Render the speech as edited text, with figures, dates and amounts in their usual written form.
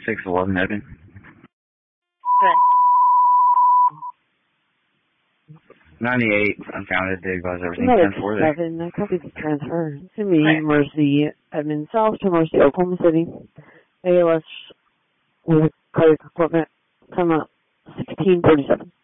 611 Edmund. Good. 98 unfounded. They advise everything. 10-4 there. 7. That copies the transfer. It's going to be Mercy Edmund South to Mercy, Oklahoma City. ALS with cardiac equipment. Come up 1647.